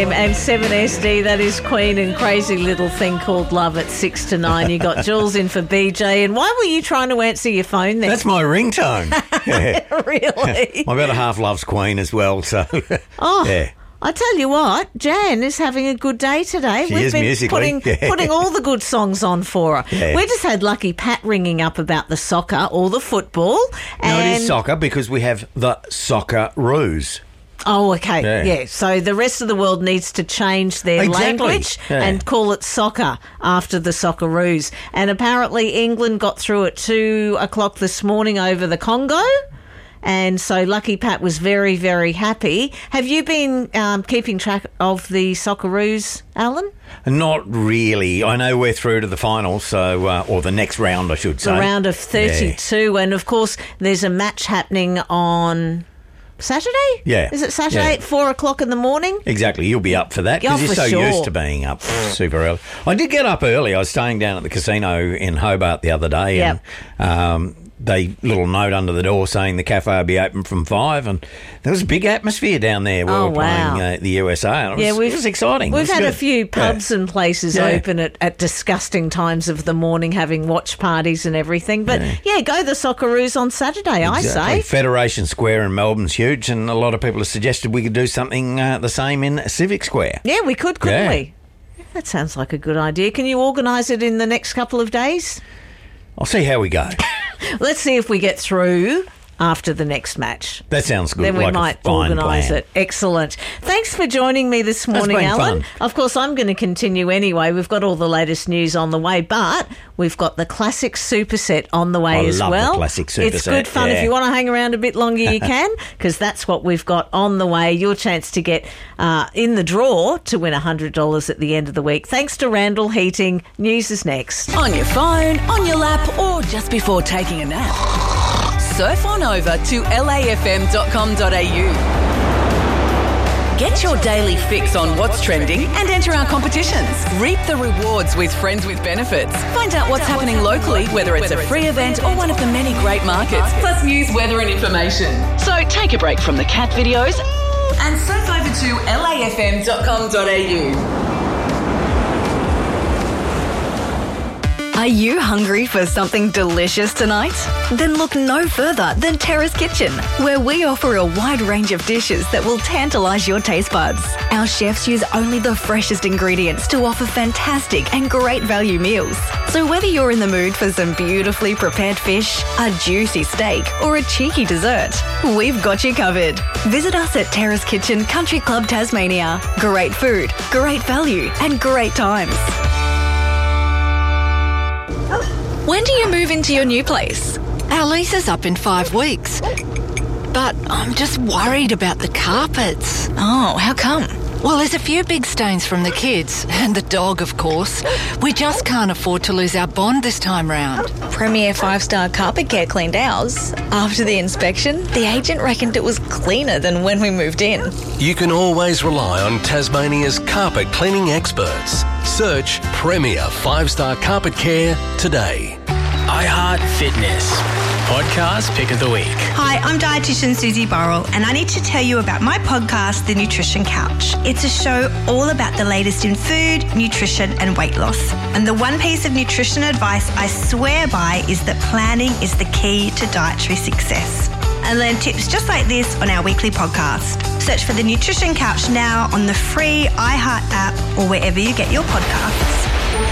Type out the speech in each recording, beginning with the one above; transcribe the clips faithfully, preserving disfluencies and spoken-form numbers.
M and seven S D. That is Queen and Crazy Little Thing Called Love at six to nine. You got Jules in for B J. And why were you trying to answer your phone then? That's my ringtone. Yeah. Really? My better half loves Queen as well, so Oh. yeah. I tell you what, Jan is having a good day today. She We've is been musically. putting, Yeah. putting all the good songs on for her. Yeah. We just had Lucky Pat ringing up about the soccer or the football. No, And it is soccer because we have the Socceroos. Oh, okay. Yeah. Yeah. So the rest of the world needs to change their Exactly. language Yeah. and call it soccer after the Socceroos. And apparently England got through at two o'clock this morning over the Congo. And so Lucky Pat was very, very happy. Have you been um, keeping track of the Socceroos, Alan? Not really. I know we're through to the final, so uh, or the next round, I should say. The round of thirty-two. Yeah. And, of course, there's a match happening on Saturday? Yeah. Is it Saturday Yeah. at four o'clock in the morning? Exactly. You'll be up for that Yeah, because you're for so sure. used to being up super early. I did get up early. I was staying down at the casino in Hobart the other day, Yep. and um, they little note under the door saying the cafe will be open from five, and there was a big atmosphere down there. We Oh, were wow. playing uh, the U S A. And it was, Yeah, we've- it was exciting. It We've was had a good. few pubs Yeah. and places Yeah. open at, at disgusting times of the morning, having watch parties and everything. But yeah, Yeah. go the Socceroos on Saturday, I Exactly. say. Federation Square in Melbourne's huge, and a lot of people have suggested we could do something uh, the same in Civic Square. Yeah, we could, couldn't Yeah. we? That sounds like a good idea. Can you organise it in the next couple of days? I'll see how we go. Let's see if we get through after the next match. That sounds good. Then we like a might fine organise plan. it. Excellent. Thanks for joining me this morning, been Alan. fun. Of course, I'm going to continue anyway. We've got all the latest news on the way, but we've got the classic superset on the way I as love the well. classic It's superset, good fun. yeah. If you want to hang around a bit longer, you can, because that's what we've got on the way. Your chance to get uh, in the draw to win one hundred dollars at the end of the week. Thanks to Randall Heating. News is next. On your phone, on your lap, or just before taking a nap. Surf on over to L A F M dot com dot A U. Get your daily fix on what's trending and enter our competitions. Reap the rewards with Friends with Benefits. Find out what's happening locally, whether it's a free event or one of the many great markets, plus news, weather and information. So take a break from the cat videos and surf over to L A F M dot com dot A U. Are you hungry for something delicious tonight? Then look no further than Terrace Kitchen, where we offer a wide range of dishes that will tantalise your taste buds. Our chefs use only the freshest ingredients to offer fantastic and great value meals. So whether you're in the mood for some beautifully prepared fish, a juicy steak, or a cheeky dessert, we've got you covered. Visit us at Terrace Kitchen Country Club Tasmania. Great food, great value, and great times. When do you move into your new place? Our lease is up in five weeks. But I'm just worried about the carpets. Oh, how come? Well, there's a few big stains from the kids, and the dog, of course. We just can't afford to lose our bond this time round. Premier five-star Carpet Care cleaned ours. After the inspection, the agent reckoned it was cleaner than when we moved in. You can always rely on Tasmania's carpet cleaning experts. Search Premier five-star Carpet Care today. iHeart Fitness Podcast Pick of the Week. Hi, I'm dietitian Susie Burrell, and I need to tell you about my podcast, The Nutrition Couch. It's a show all about the latest in food, nutrition, and weight loss. And the one piece of nutrition advice I swear by is that planning is the key to dietary success. And learn tips just like this on our weekly podcast. Search for The Nutrition Couch now on the free iHeart app or wherever you get your podcasts.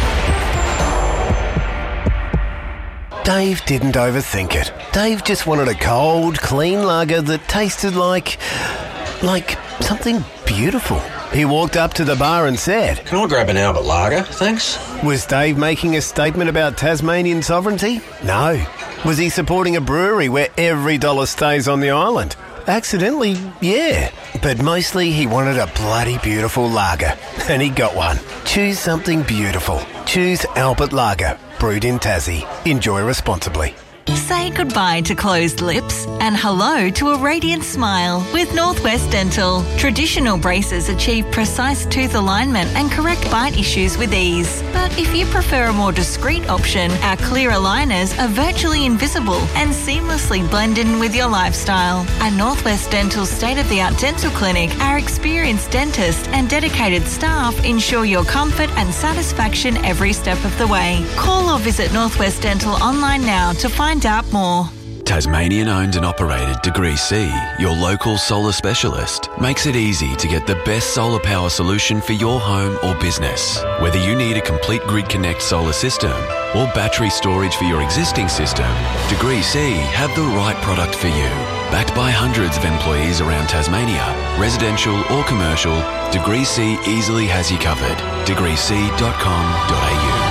Dave didn't overthink it. Dave just wanted a cold, clean lager that tasted like... like something beautiful. He walked up to the bar and said... Can I grab an Albert Lager, thanks? Was Dave making a statement about Tasmanian sovereignty? No. Was he supporting a brewery where every dollar stays on the island? Accidentally, yeah. But mostly he wanted a bloody beautiful lager. And he got one. Choose something beautiful. Choose Albert Lager. Brewed in Tassie. Enjoy responsibly. Say goodbye to closed lips and hello to a radiant smile with Northwest Dental. Traditional braces achieve precise tooth alignment and correct bite issues with ease. But if you prefer a more discreet option, our clear aligners are virtually invisible and seamlessly blend in with your lifestyle. At Northwest Dental's state-of-the-art dental clinic, our experienced dentists and dedicated staff ensure your comfort and satisfaction every step of the way. Call or visit Northwest Dental online now to find out more. Tasmanian owned and operated Degree C, your local solar specialist, makes it easy to get the best solar power solution for your home or business. Whether you need a complete Grid Connect solar system or battery storage for your existing system, Degree C have the right product for you. Backed by hundreds of employees around Tasmania, residential or commercial, Degree C easily has you covered. degree c dot com dot a u.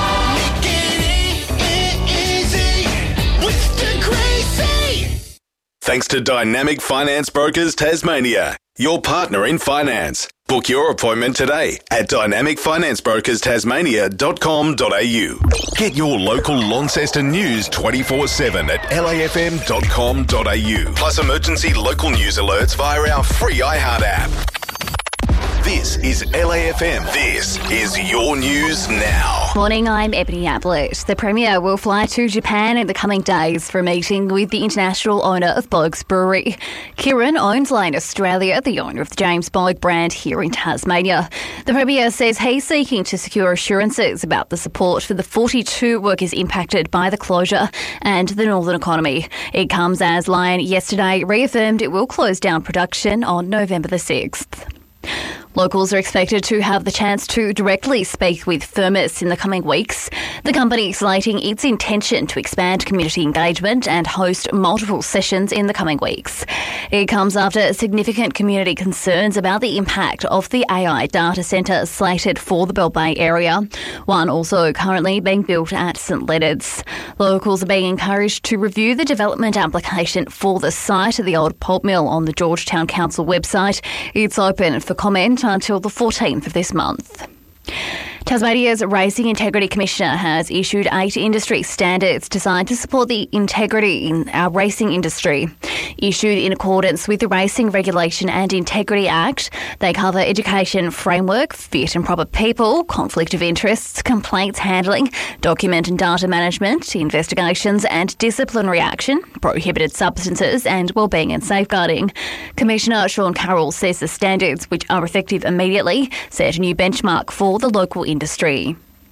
Thanks to Dynamic Finance Brokers Tasmania, your partner in finance. Book your appointment today at dynamic finance brokers tasmania dot com dot a u. Get your local Launceston news twenty-four seven at l a f m dot com dot a u. Plus emergency local news alerts via our free iHeart app. This is L A F M. This is your news now. Morning, I'm Ebony Ablett. The Premier will fly to Japan in the coming days for a meeting with the international owner of Boag's Brewery. Kirin owns Lane Australia, the owner of the James Boag brand here in Tasmania. The Premier says he's seeking to secure assurances about the support for the forty-two workers impacted by the closure and the northern economy. It comes as Lion yesterday reaffirmed it will close down production on November the sixth. Locals are expected to have the chance to directly speak with Firmus in the coming weeks. The company is slating its intention to expand community engagement and host multiple sessions in the coming weeks. It comes after significant community concerns about the impact of the A I data centre slated for the Bell Bay area, one also currently being built at St Leonard's. Locals are being encouraged to review the development application for the site of the old pulp mill on the Georgetown Council website. It's open for comment until the fourteenth of this month. Tasmania's Racing Integrity Commissioner has issued eight industry standards designed to support the integrity in our racing industry. Issued in accordance with the Racing Regulation and Integrity Act, they cover education framework, fit and proper people, conflict of interests, complaints handling, document and data management, investigations and disciplinary action, prohibited substances and wellbeing and safeguarding. Commissioner Sean Carroll says the standards, which are effective immediately, set a new benchmark for the local industry. industry.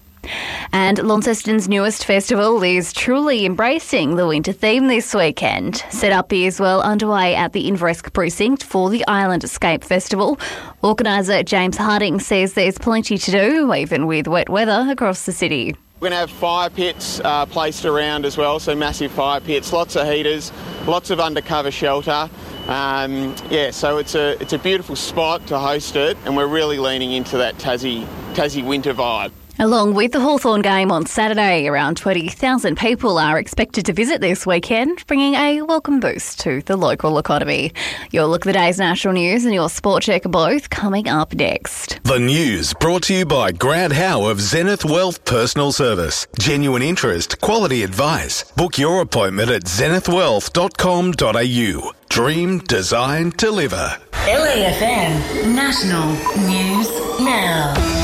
And Launceston's newest festival is truly embracing the winter theme this weekend. Set up is well underway at the Inveresk precinct for the Island Escape Festival. Organiser James Harding says there's plenty to do, even with wet weather across the city. We're going to have fire pits uh, placed around as well, so massive fire pits, lots of heaters, lots of undercover shelter. Um, yeah, so it's a it's a beautiful spot to host it, and we're really leaning into that Tassie Tassie winter vibe. Along with the Hawthorn game on Saturday, around twenty thousand people are expected to visit this weekend, bringing a welcome boost to the local economy. Your look at the day's national news and your sport check are both coming up next. The news brought to you by Grant Howe of Zenith Wealth Personal Service. Genuine interest, quality advice. Book your appointment at zenith wealth dot com dot a u. Dream, design, deliver. L A F M National News Now.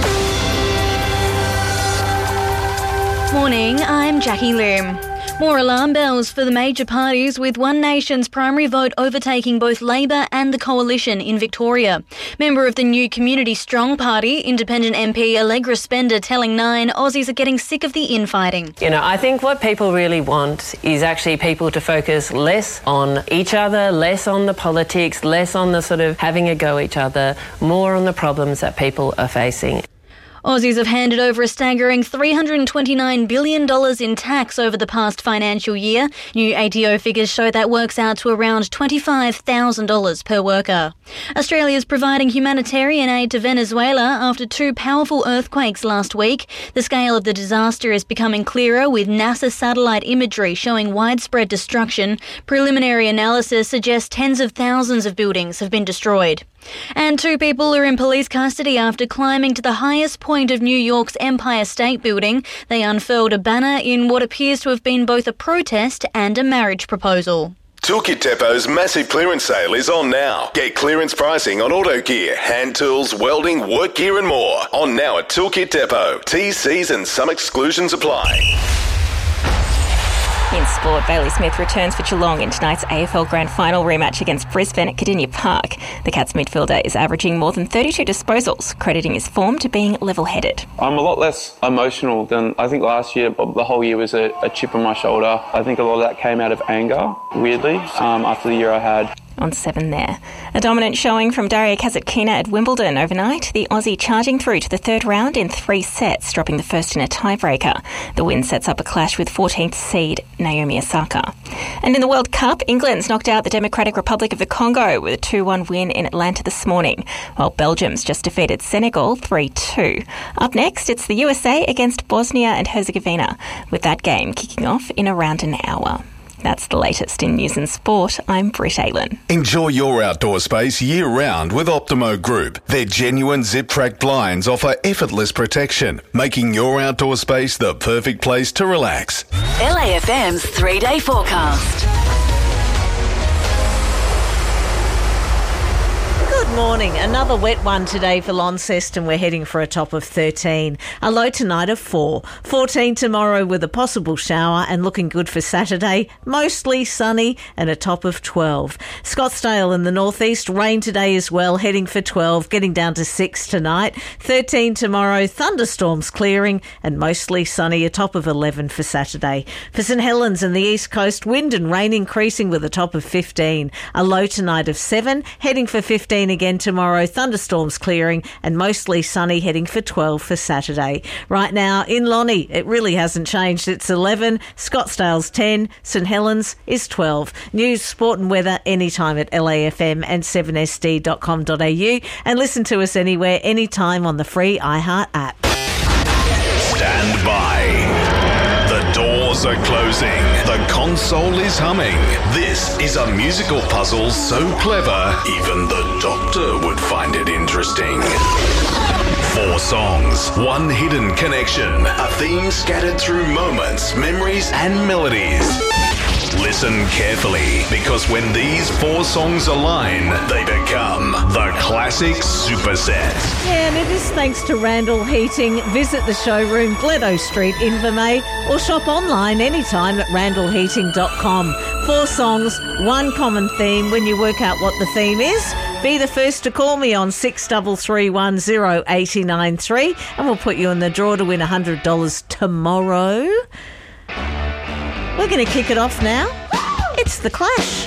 Morning, I'm Jackie Lim. More alarm bells for the major parties, with One Nation's primary vote overtaking both Labor and the Coalition in Victoria. Member of the new Community Strong Party, Independent M P Allegra Spender telling Nine Aussies are getting sick of the infighting. You know, I think what people really want is actually people to focus less on each other, less on the politics, less on the sort of having a go at each other, more on the problems that people are facing. Aussies have handed over a staggering three hundred twenty-nine billion dollars in tax over the past financial year. New A T O figures show that works out to around twenty-five thousand dollars per worker. Australia is providing humanitarian aid to Venezuela after two powerful earthquakes last week. The scale of the disaster is becoming clearer, with NASA satellite imagery showing widespread destruction. Preliminary analysis suggests tens of thousands of buildings have been destroyed. And two people are in police custody after climbing to the highest point of New York's Empire State Building. They unfurled a banner in what appears to have been both a protest and a marriage proposal. Toolkit Depot's massive clearance sale is on now. Get clearance pricing on auto gear, hand tools, welding, work gear and more. On now at Toolkit Depot. T's, C's and some exclusions apply. In sport, Bailey Smith returns for Geelong in tonight's A F L Grand Final rematch against Brisbane at Cardinia Park. The Cats midfielder is averaging more than thirty-two disposals, crediting his form to being level-headed. I'm a lot less emotional than I think last year. The whole year was a, a chip on my shoulder. I think a lot of that came out of anger, weirdly, um, after the year I had. On seven there. A dominant showing from Daria Kasatkina at Wimbledon overnight. The Aussie charging through to the third round in three sets, dropping the first in a tiebreaker. The win sets up a clash with fourteenth seed Naomi Osaka. And in the World Cup, England's knocked out the Democratic Republic of the Congo with a two one win in Atlanta this morning, while Belgium's just defeated Senegal three two. Up next, it's the U S A against Bosnia and Herzegovina, with that game kicking off in around an hour. That's the latest in news and sport. I'm Britt Aylen. Enjoy your outdoor space year-round with Optimo Group. Their genuine zip-track blinds offer effortless protection, making your outdoor space the perfect place to relax. L A F M's three-day forecast. Good morning. Another wet one today for Launceston. We're heading for a top of thirteen. A low tonight of four. fourteen tomorrow with a possible shower and looking good for Saturday. Mostly sunny and a top of twelve. Scottsdale in the northeast. Rain today as well. Heading for twelve. Getting down to six tonight. thirteen tomorrow. Thunderstorms clearing and mostly sunny. A top of eleven for Saturday. For St Helens and the east coast. Wind and rain increasing with a top of fifteen. A low tonight of seven. Heading for fifteen again tomorrow, thunderstorms clearing and mostly sunny, heading for twelve for Saturday. Right now in Lonnie, it really hasn't changed. It's eleven, Scottsdale's ten, St Helens is twelve. News, sport and weather anytime at L A F M and seven S D dot com dot A U, and listen to us anywhere, anytime on the free iHeart app. Stand by. The doors are closing. The console is humming. This is a musical puzzle so clever, even the doctor would find it interesting. Four songs, one hidden connection, a theme scattered through moments, memories, and melodies. Listen carefully, because when these four songs align, they become the classic superset. Yeah, and it is thanks to Randall Heating. Visit the showroom, Gledo Street, Invermay, or shop online anytime at randall heating dot com. Four songs, one common theme. When you work out what the theme is, be the first to call me on six three three one zero eight nine three, and we'll put you in the draw to win one hundred dollars tomorrow. We're going to kick it off now. It's The Clash.